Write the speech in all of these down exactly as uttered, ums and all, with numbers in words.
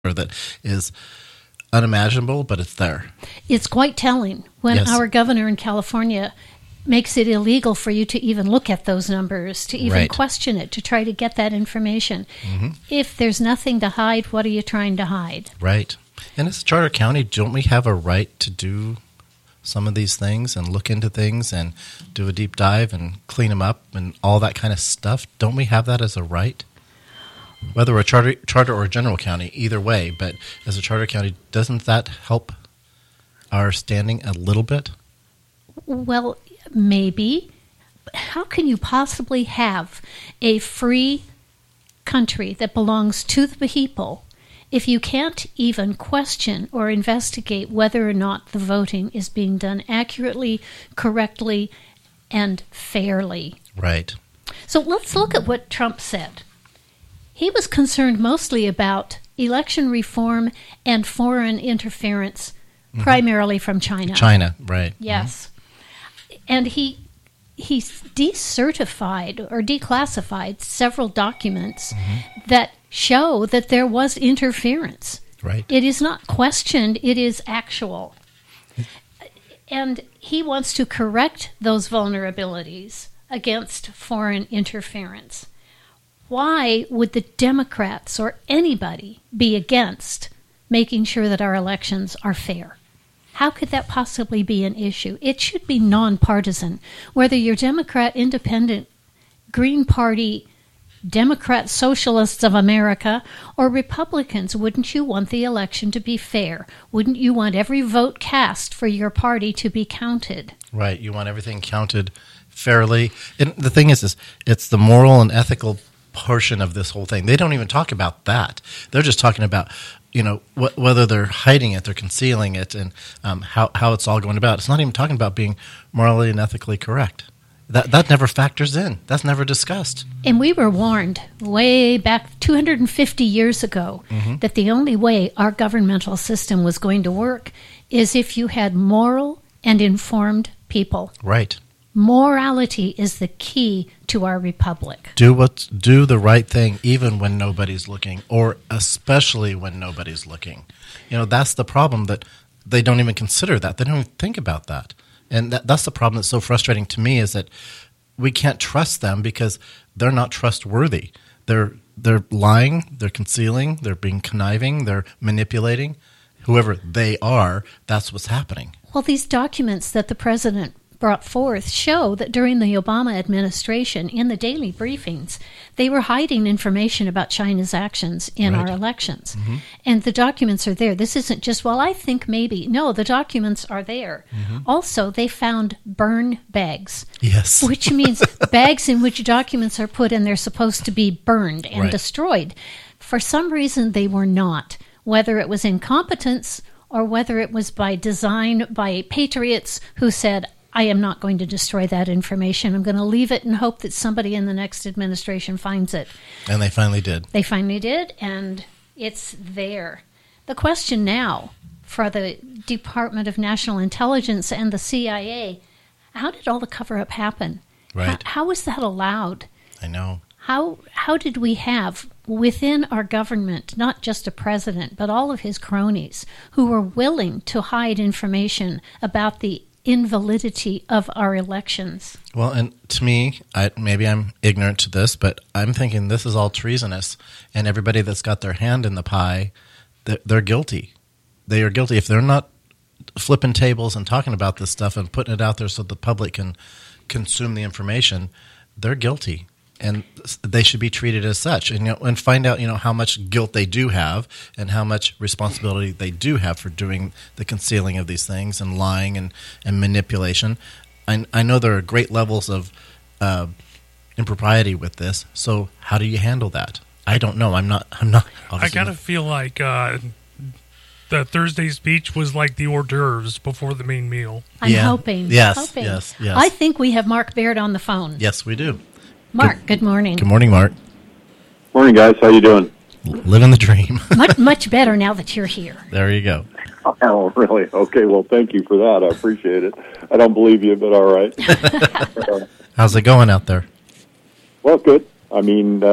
that is unimaginable, but it's there. It's quite telling when Yes. our governor in California makes it illegal for you to even look at those numbers, to even Right. question it, to try to get that information. Mm-hmm. If there's nothing to hide, what are you trying to hide? Right. And as Charter County, don't we have a right to do some of these things and look into things and do a deep dive and clean them up and all that kind of stuff? Don't we have that as a right? Whether we're a charter, charter or a general county, either way, but as a charter county, doesn't that help our standing a little bit? Well, maybe. But how can you possibly have a free country that belongs to the people if you can't even question or investigate whether or not the voting is being done accurately, correctly, and fairly? Right. So let's look at what Trump said. He was concerned mostly about election reform and foreign interference, mm-hmm. primarily from China. China, right. Yes. Mm-hmm. And he he decertified or declassified several documents mm-hmm. that show that there was interference. Right. It is not questioned, it is actual. And he wants to correct those vulnerabilities against foreign interference. Why would the Democrats or anybody be against making sure that our elections are fair? How could that possibly be an issue? It should be nonpartisan. Whether you're Democrat, Independent, Green Party, Democrat, Socialists of America, or Republicans, wouldn't you want the election to be fair? Wouldn't you want every vote cast for your party to be counted? Right. You want everything counted fairly. And the thing is, is it's the moral and ethical portion of this whole thing. They don't even talk about that. They're just talking about, you know, wh- whether they're hiding it, they're concealing it, and um, how, how it's all going about. It's not even talking about being morally and ethically correct. That that never factors in. That's never discussed. And we were warned way back two hundred fifty years ago mm-hmm. that the only way our governmental system was going to work is if you had moral and informed people. Right. Morality is the key to our republic. Do what, do the right thing even when nobody's looking, or especially when nobody's looking. You know, that's the problem, that they don't even consider that. They don't even think about that. And that, that's the problem that's so frustrating to me, is that we can't trust them because they're not trustworthy. They're they're lying, they're concealing, they're being conniving, they're manipulating. Whoever they are, that's what's happening. Well, these documents that the president brought forth show that during the Obama administration, in the daily briefings, they were hiding information about China's actions in right. our elections. Mm-hmm. And the documents are there. This isn't just, well, I think maybe. No, the documents are there. Mm-hmm. Also, they found burn bags. Yes. Which means bags in which documents are put and they're supposed to be burned and right. destroyed. For some reason, they were not. Whether it was incompetence or whether it was by design by patriots who said, I am not going to destroy that information. I'm going to leave it and hope that somebody in the next administration finds it. And they finally did. They finally did, and it's there. The question now for the Department of National Intelligence and the C I A, how did all the cover-up happen? Right. How, how was that allowed? I know. How how did we have within our government, not just a president, but all of his cronies who were willing to hide information about the invalidity of our elections? Well, and to me, I, maybe I'm ignorant to this, but I'm thinking this is all treasonous, and everybody that's got their hand in the pie, they're, they're guilty. They are guilty. If they're not flipping tables and talking about this stuff and putting it out there so the public can consume the information, they're guilty. And they should be treated as such, and you know, and find out, you know, how much guilt they do have and how much responsibility they do have for doing the concealing of these things and lying and, and manipulation. I, I know there are great levels of uh, impropriety with this. So how do you handle that? I don't know. I'm not. I'm not. I gotta feel like uh, the Thursday speech was like the hors d'oeuvres before the main meal. I'm yeah. hoping. Yes. Hoping. Yes. Yes. I think we have Mark Baird on the phone. Yes, we do. Mark, good, good morning. Good morning, Mark. Morning, guys. How you doing? Living the dream. much, much better now that you're here. There you go. Oh, really? Okay, well, thank you for that. I appreciate it. I don't believe you, but all right. How's it going out there? Well, good. I mean, uh,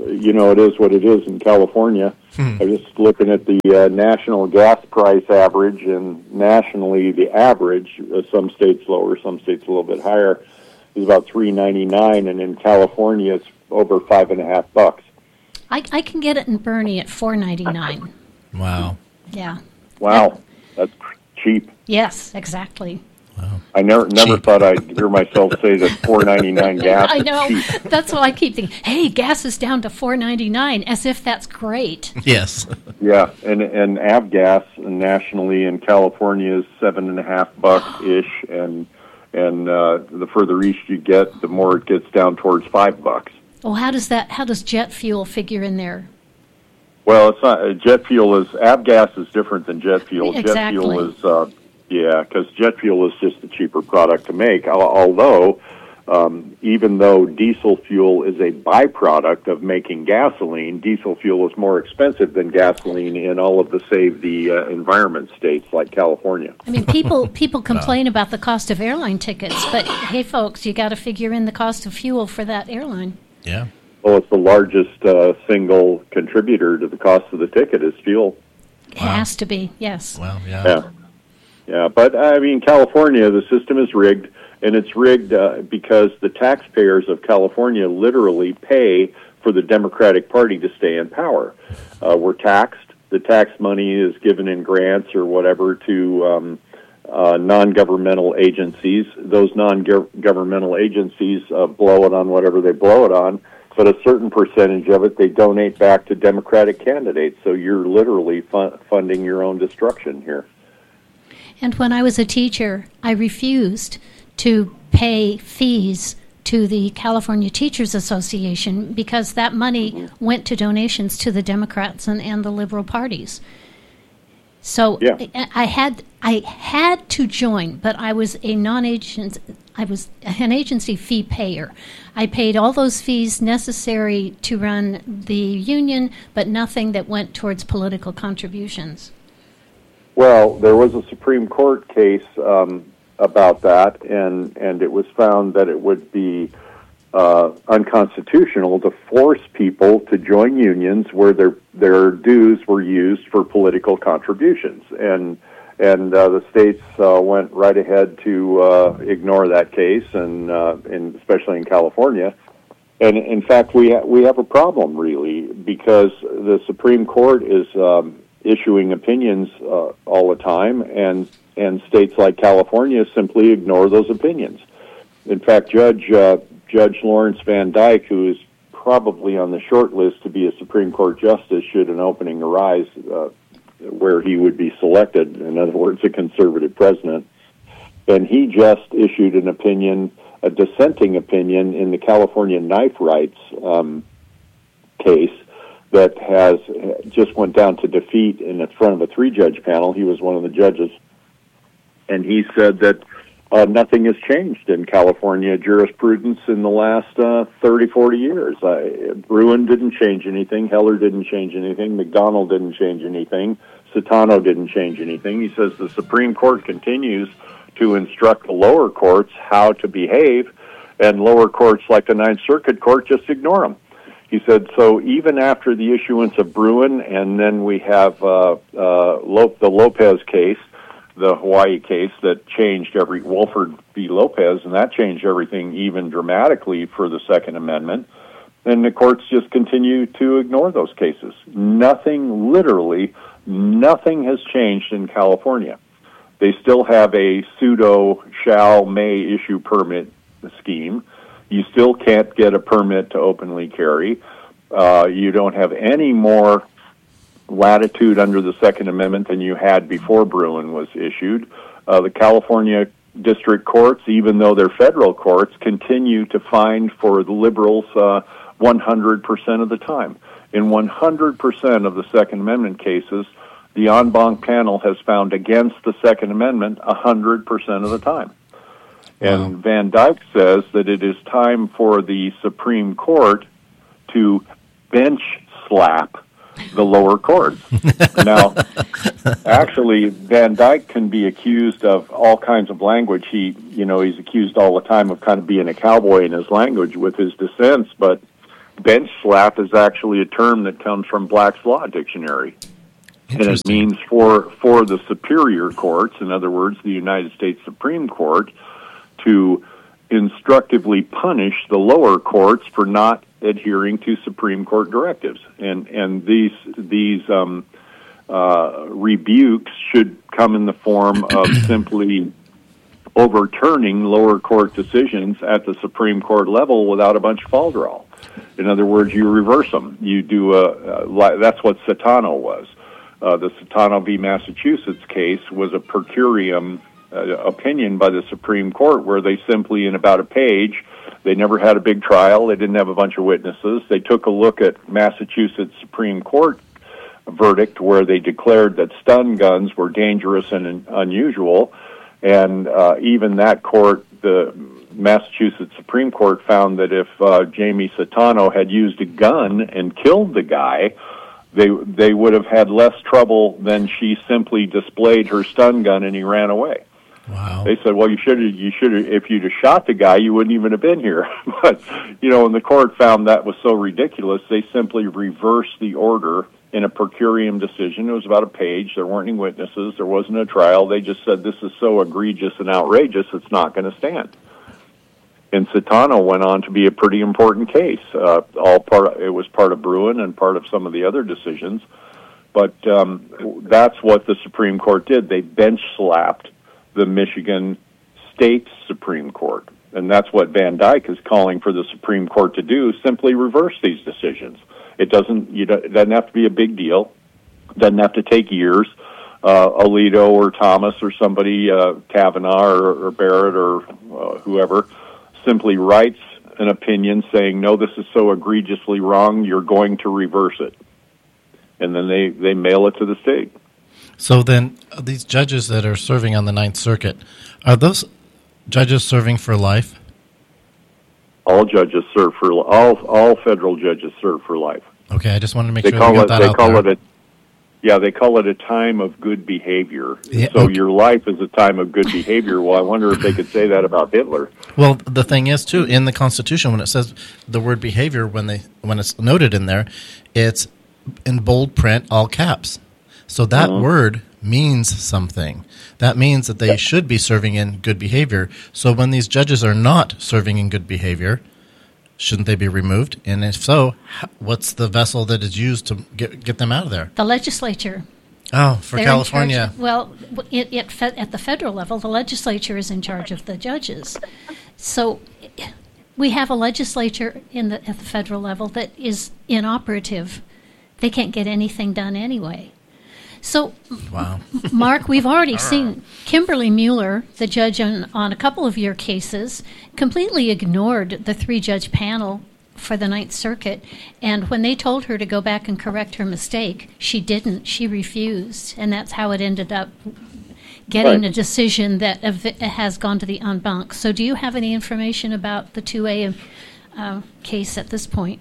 you know, it is what it is in California. Hmm. I was just looking at the uh, national gas price average, and nationally the average, uh, some states lower, some states a little bit higher, is about three ninety-nine, and in California it's over five and a half bucks. I, I can get it in Bernie at four ninety-nine. Wow. Yeah. Wow, that's cheap. Yes, exactly. I never never Cheap. thought I'd hear myself say that four ninety-nine gas I is know. cheap. That's what I keep thinking. Hey, gas is down to four ninety-nine, as if that's great. Yes. Yeah, and and avgas nationally in California is seven and a half bucks ish, and and uh, the further east you get, the more it gets down towards five bucks. Well, how does that? How does jet fuel figure in there? Well, it's not uh, jet fuel is avgas is different than jet fuel. Exactly. Jet fuel is uh, yeah, because jet fuel is just a cheaper product to make. Al- Although, um, even though diesel fuel is a byproduct of making gasoline, diesel fuel is more expensive than gasoline in all of the save the uh, environment states like California. I mean, people people complain about the cost of airline tickets, but hey, folks, you got to figure in the cost of fuel for that airline. Yeah. Well, it's the largest uh, single contributor to the cost of the ticket is fuel. It has to be, yes. Well, yeah. Yeah. Yeah, but I mean, California, the system is rigged, and it's rigged uh, because the taxpayers of California literally pay for the Democratic Party to stay in power. Uh, we're taxed. The tax money is given in grants or whatever to um, uh, non-governmental agencies. Those non-governmental agencies uh, blow it on whatever they blow it on, but a certain percentage of it they donate back to Democratic candidates. So you're literally fu- funding your own destruction here. And when I was a teacher, I refused to pay fees to the California Teachers Association because that money went to donations to the Democrats and, and the liberal parties. So Yeah. I, I had I had to join, but I was a non-agent. I was an agency fee payer. I paid all those fees necessary to run the union, but nothing that went towards political contributions. Well, there was a Supreme Court case um, about that, and, and it was found that it would be uh, unconstitutional to force people to join unions where their their dues were used for political contributions, and and uh, the states uh, went right ahead to uh, ignore that case, and, uh, and especially in California. And in fact, we ha- we have a problem really because the Supreme Court is um, issuing opinions uh, all the time, and and states like California simply ignore those opinions. In fact, Judge uh, Judge Lawrence Van Dyke, who is probably on the short list to be a Supreme Court justice should an opening arise uh, where he would be selected, in other words, a conservative president, and he just issued an opinion, a dissenting opinion in the California knife rights um, case that has just went down to defeat in the front of a three-judge panel. He was one of the judges, and he said that uh, nothing has changed in California jurisprudence in the last uh, thirty, forty years. Uh, Bruin didn't change anything. Heller didn't change anything. McDonald didn't change anything. Citano didn't change anything. He says the Supreme Court continues to instruct the lower courts how to behave, and lower courts like the Ninth Circuit Court just ignore them. He said, so even after the issuance of Bruin, and then we have uh, uh, Lo- the Lopez case, the Hawaii case that changed every, Wolford v. Lopez, and that changed everything even dramatically for the Second Amendment, and the courts just continue to ignore those cases. Nothing, literally, nothing has changed in California. They still have a pseudo shall may issue permit scheme. You still can't get a permit to openly carry. Uh, you don't have any more latitude under the Second Amendment than you had before Bruin was issued. Uh, the California district courts, even though they're federal courts, continue to find for the liberals uh, one hundred percent of the time. In one hundred percent of the Second Amendment cases, the en banc panel has found against the Second Amendment one hundred percent of the time. And wow. Van Dyke says that it is time for the Supreme Court to bench slap the lower courts. Now, actually, Van Dyke can be accused of all kinds of language. He, you know, he's accused all the time of kind of being a cowboy in his language with his dissents, but bench slap is actually a term that comes from Black's Law Dictionary. And it means for for the superior courts, in other words, the United States Supreme Court, to instructively punish the lower courts for not adhering to Supreme Court directives. And and these these um, uh, rebukes should come in the form of simply overturning lower court decisions at the Supreme Court level without a bunch of falderall. In other words, you reverse them. You do a, a that's what Satano was. Uh, the Satano v. Massachusetts case was a per curiam uh, opinion by the Supreme Court where they simply, in about a page, they never had a big trial, they didn't have a bunch of witnesses, they took a look at Massachusetts Supreme Court verdict where they declared that stun guns were dangerous and unusual, and uh, even that court, the Massachusetts Supreme Court, found that if uh, Jamie Satano had used a gun and killed the guy, They they would have had less trouble than she simply displayed her stun gun and he ran away. Wow. They said, well, you should have, you should have, if you'd have shot the guy, you wouldn't even have been here. But, you know, when the court found that was so ridiculous, they simply reversed the order in a per curiam decision. It was about a page. There weren't any witnesses. There wasn't a trial. They just said, this is so egregious and outrageous, it's not going to stand. And Satano went on to be a pretty important case. Uh, all part, it was part of Bruin and part of some of the other decisions. But um, that's what the Supreme Court did. They bench slapped the Michigan State Supreme Court. And that's what Van Dyke is calling for the Supreme Court to do, simply reverse these decisions. It doesn't, you know, it doesn't have to be a big deal. It doesn't have to take years. Uh, Alito or Thomas or somebody, uh, Kavanaugh or, or Barrett or uh, whoever, simply writes an opinion saying, no, this is so egregiously wrong, you're going to reverse it. And then they, they mail it to the state. So then uh, these judges that are serving on the Ninth Circuit, are those judges serving for life? All judges serve for all all federal judges serve for life. Okay, I just wanted to make they sure call we got it, that they out call there. It a, yeah, they call it a time of good behavior. Yeah, so okay. Your life is a time of good behavior. Well, I wonder if they could say that about Hitler. Well, the thing is, too, in the Constitution, when it says the word behavior, when they when it's noted in there, it's in bold print, all caps. So that mm-hmm. word means something. That means that they yeah. should be serving in good behavior. So when these judges are not serving in good behavior, shouldn't they be removed? And if so, what's the vessel that is used to get get them out of there? The legislature. Oh, for They're California. Of, well, it, it, at the federal level, the legislature is in charge of the judges. So we have a legislature in the, at the federal level that is inoperative. They can't get anything done anyway. So, wow. Mark, we've already seen Kimberly Mueller, the judge on, on a couple of your cases, completely ignored the three-judge panel for the Ninth Circuit. And when they told her to go back and correct her mistake, she didn't. She refused. And that's how it ended up getting right. a decision that has gone to the en banc. So do you have any information about the two A uh, case at this point?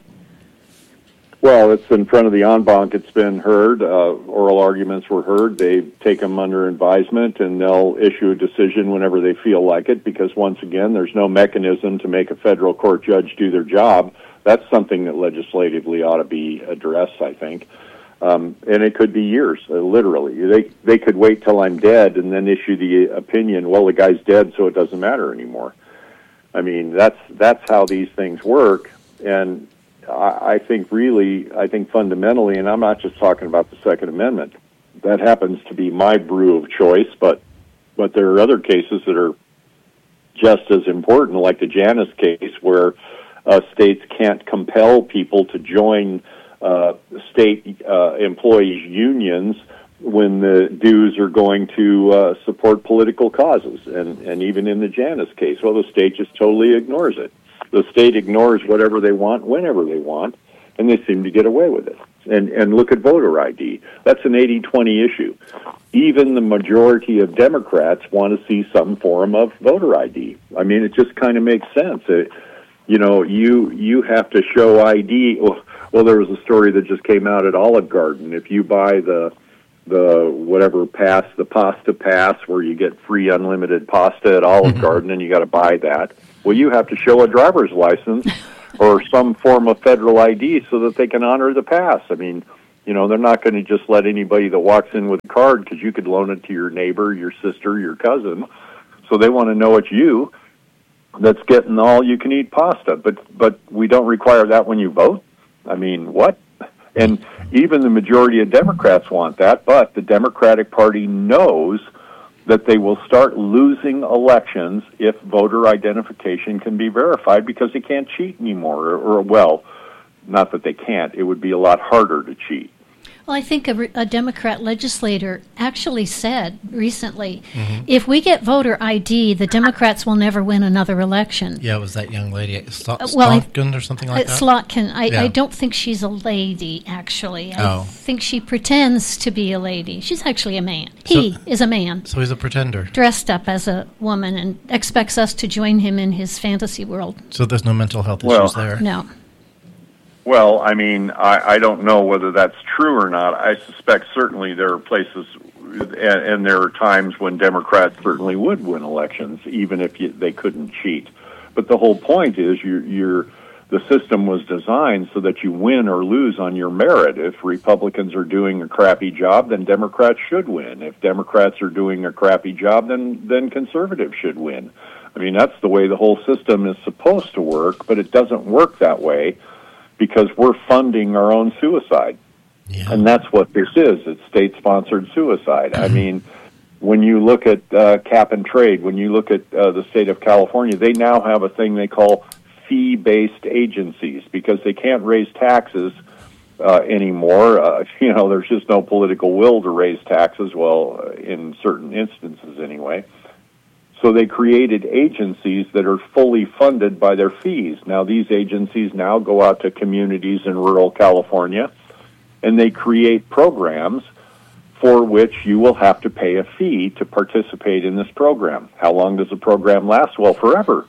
Well, it's in front of the en banc. It's been heard. Uh, oral arguments were heard. They take them under advisement, and they'll issue a decision whenever they feel like it, because, once again, there's no mechanism to make a federal court judge do their job. That's something that legislatively ought to be addressed, I think. Um, and it could be years, uh, literally. They they could wait till I'm dead and then issue the opinion, well, the guy's dead, so it doesn't matter anymore. I mean, that's that's how these things work, and I think really, I think fundamentally, and I'm not just talking about the Second Amendment, that happens to be my brew of choice, but but there are other cases that are just as important, like the Janus case, where uh, states can't compel people to join uh, state uh, employees' unions when the dues are going to uh, support political causes. And, and even in the Janus case, well, the state just totally ignores it. The state ignores whatever they want, whenever they want, and they seem to get away with it. And and look at voter I D. That's an eighty twenty issue. Even the majority of Democrats want to see some form of voter I D. I mean, it just kind of makes sense. It, you know, you you have to show I D. Well, well, there was a story that just came out at Olive Garden. If you buy the the whatever pass, the pasta pass, where you get free unlimited pasta at Olive Garden, and you got to buy that. Well, you have to show a driver's license, or some form of federal I D so that they can honor the pass. I mean, you know, they're not going to just let anybody that walks in with a card, because you could loan it to your neighbor, your sister, your cousin. So they want to know it's you that's getting all you can eat pasta. But but we don't require that when you vote. I mean, what? And even the majority of Democrats want that, but the Democratic Party knows that they will start losing elections if voter identification can be verified, because they can't cheat anymore. Or, or well, not that they can't. It would be a lot harder to cheat. Well, I think a, re- a Democrat legislator actually said recently, mm-hmm. if we get voter I D, the Democrats will never win another election. Yeah, it was that young lady, Sl- uh, well, Slotkin or something like uh, that? Slotkin. I, yeah. I don't think she's a lady, actually. I oh. think she pretends to be a lady. She's actually a man. He so, is a man. So he's a pretender. Dressed up as a woman and expects us to join him in his fantasy world. So there's no mental health well, issues there? No. Well, I mean, I, I don't know whether that's true or not. I suspect certainly there are places, and, and there are times when Democrats certainly would win elections, even if you, they couldn't cheat. But the whole point is you're, you're, the system was designed so that you win or lose on your merit. If Republicans are doing a crappy job, then Democrats should win. If Democrats are doing a crappy job, then, then conservatives should win. I mean, that's the way the whole system is supposed to work, but it doesn't work that way, because we're funding our own suicide. Yeah. And that's what this is. It's state-sponsored suicide. I mean, when you look at uh, cap and trade, when you look at uh, the state of California, they now have a thing they call fee-based agencies, because they can't raise taxes uh, anymore. Uh, you know, there's just no political will to raise taxes, well, uh, in certain instances anyway. So they created agencies that are fully funded by their fees. Now, these agencies now go out to communities in rural California, and they create programs for which you will have to pay a fee to participate in this program. How long does the program last? Well, forever.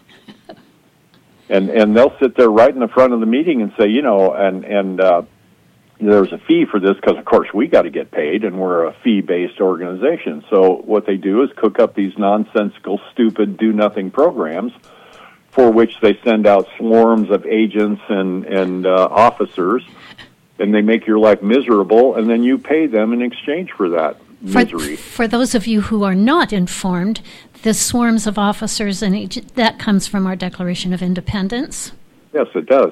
And and they'll sit there right in the front of the meeting and say, you know, and, and uh, there's a fee for this because, of course, we got to get paid, and we're a fee-based organization. So what they do is cook up these nonsensical, stupid, do-nothing programs for which they send out swarms of agents and, and uh, officers, and they make your life miserable, and then you pay them in exchange for that misery. For, for those of you who are not informed, the swarms of officers, and agents, that comes from our Declaration of Independence. Yes, it does.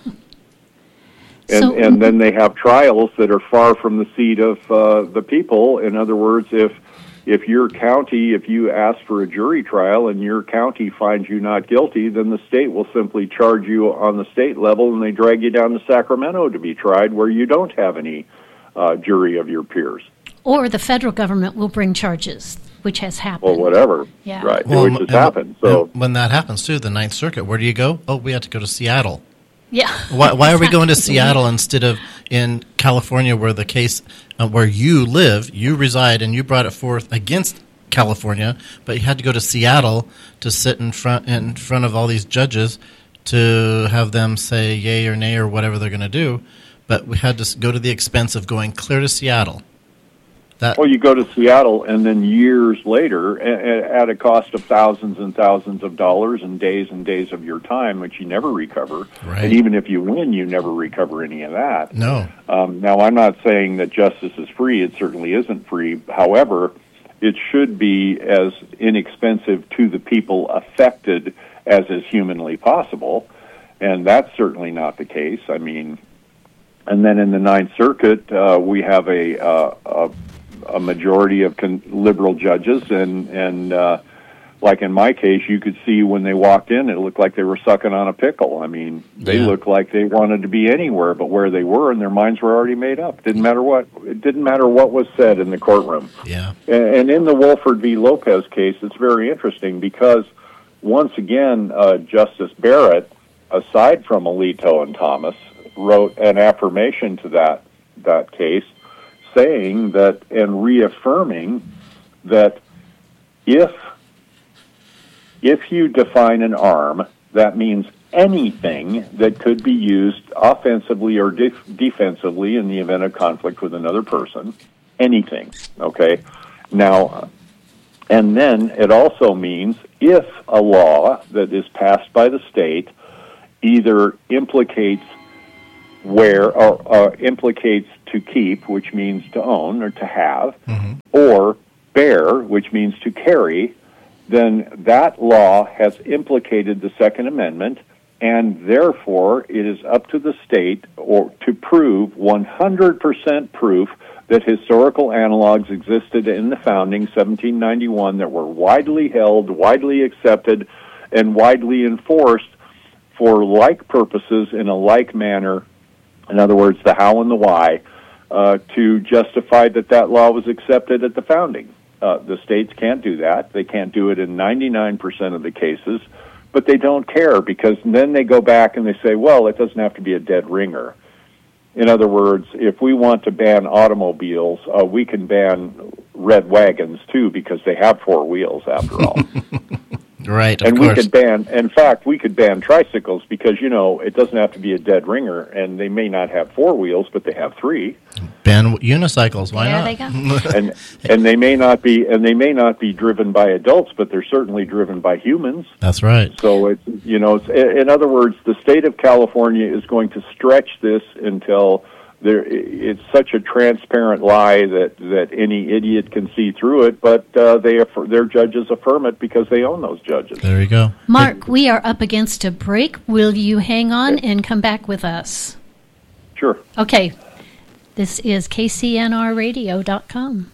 And, so, and then they have trials that are far from the seat of uh, the people. In other words, if if your county, if you ask for a jury trial and your county finds you not guilty, then the state will simply charge you on the state level, and they drag you down to Sacramento to be tried, where you don't have any uh, jury of your peers. Or the federal government will bring charges, which has happened. Well, whatever. Yeah. Right, well, which has happened. So when that happens, too, the Ninth Circuit, where do you go? Oh, we have to go to Seattle. Yeah. Why, why are we going to Seattle instead of in California, where the case, uh, where you live, you reside, and you brought it forth against California, but you had to go to Seattle to sit in front in front of all these judges to have them say yay or nay or whatever they're going to do, but we had to go to the expense of going clear to Seattle. That, well, you go to Seattle, and then years later, at a cost of thousands and thousands of dollars and days and days of your time, which you never recover. Right. And even if you win, you never recover any of that. No. Um, now, I'm not saying that justice is free. It certainly isn't free. However, it should be as inexpensive to the people affected as is humanly possible, and that's certainly not the case. I mean, and then in the Ninth Circuit, uh, we have a, uh, a a majority of con- liberal judges, and and uh, like in my case, you could see when they walked in, it looked like they were sucking on a pickle. I mean, they yeah. looked like they wanted to be anywhere but where they were, and their minds were already made up. Didn't matter what it didn't matter what was said in the courtroom. Yeah. And, and in the Wolford v. Lopez case, it's very interesting because once again, uh, Justice Barrett, aside from Alito and Thomas, wrote an affirmation to that that case, saying that and reaffirming that if if you define an arm, that means anything that could be used offensively or def- defensively in the event of conflict with another person. Anything, okay? Now, and then it also means if a law that is passed by the state either implicates wear or uh, implicates to keep, which means to own or to have, mm-hmm. or bear, which means to carry, then that law has implicated the Second Amendment, and therefore it is up to the state or to prove one hundred percent proof that historical analogs existed in the founding, seventeen ninety-one, that were widely held, widely accepted, and widely enforced for like purposes in a like manner. In other words, the how and the why, uh, to justify that that law was accepted at the founding. Uh, the states can't do that. They can't do it in ninety-nine percent of the cases, but they don't care, because then they go back and they say, well, it doesn't have to be a dead ringer. In other words, if we want to ban automobiles, uh, we can ban red wagons, too, because they have four wheels, after all. Right, of and course. we could ban, in fact, we could ban tricycles because, you know, it doesn't have to be a dead ringer, and they may not have four wheels, but they have three. Ban unicycles, why there not? They go. and and they may not be and they may not be driven by adults, but they're certainly driven by humans. That's right. So it's, you know, it's, in other words, the state of California is going to stretch this until there, it's such a transparent lie that, that any idiot can see through it, but uh, they their judges affirm it because they own those judges. There you go. Mark, we are up against a break. Will you hang on and come back with us? Sure. Okay. This is K C N R radio dot com.